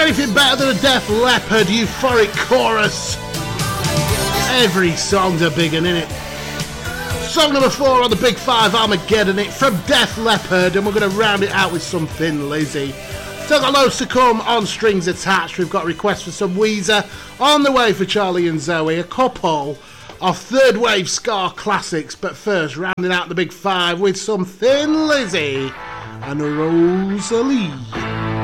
anything better than a Def Leppard euphoric chorus? Every song's a big one, innit? Song number 4 on the Big 5 Armageddon, it from Def Leppard, and we're going to round it out with some Thin Lizzy. Still got loads to come on Strings Attached. We've got requests for some Weezer on the way for Charlie and Zoe, a couple of third wave ska classics, but first rounding out the Big 5 with some Thin Lizzy and Rosalie.